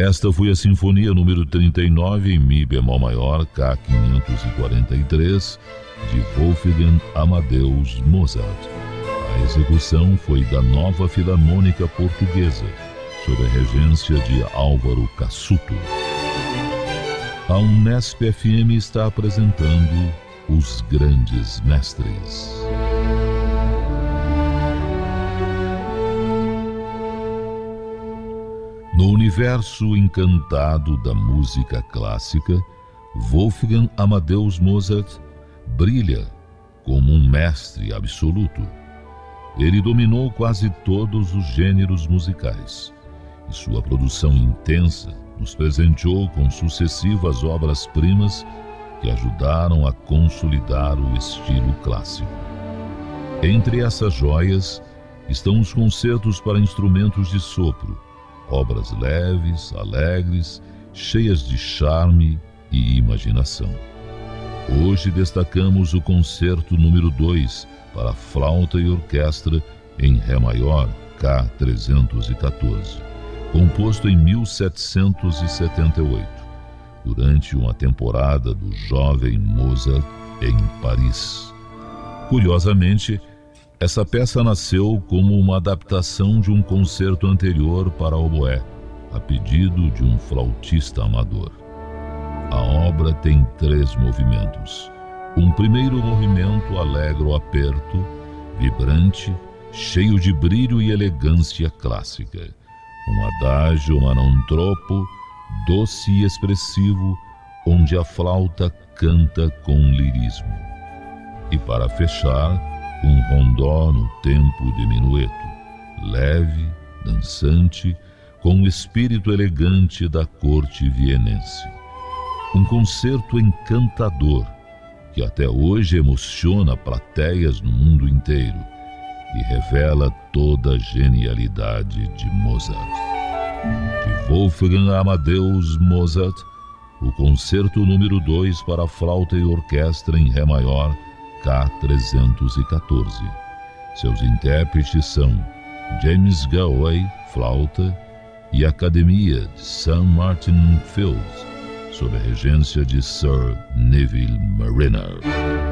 Esta foi a Sinfonia número 39 em Mi bemol maior, K543, de Wolfgang Amadeus Mozart. A execução foi da Nova Filarmônica Portuguesa, sob a regência de Álvaro Cassuto. A Unesp FM está apresentando Os Grandes Mestres. No universo encantado da música clássica, Wolfgang Amadeus Mozart brilha como um mestre absoluto. Ele dominou quase todos os gêneros musicais, e sua produção intensa nos presenteou com sucessivas obras-primas que ajudaram a consolidar o estilo clássico. Entre essas joias estão os concertos para instrumentos de sopro, obras leves, alegres, cheias de charme e imaginação. Hoje destacamos o concerto número 2 para flauta e orquestra em Ré maior, K314, composto em 1778, durante uma temporada do jovem Mozart em Paris. Curiosamente, essa peça nasceu como uma adaptação de um concerto anterior para oboé, a pedido de um flautista amador. A obra tem 3 movimentos. Um primeiro movimento alegro aperto, vibrante, cheio de brilho e elegância clássica. Um adágio marantropo, doce e expressivo, onde a flauta canta com lirismo. E para fechar, um rondó no tempo de minueto, leve, dançante, com o espírito elegante da corte vienense. Um concerto encantador, que até hoje emociona plateias no mundo inteiro e revela toda a genialidade de Mozart. De Wolfgang Amadeus Mozart, o concerto número 2 para flauta e orquestra em Ré maior, K314. Seus intérpretes são James Galway, flauta, e a Academia de St. Martin Fields, sob a regência de Sir Neville Marriner.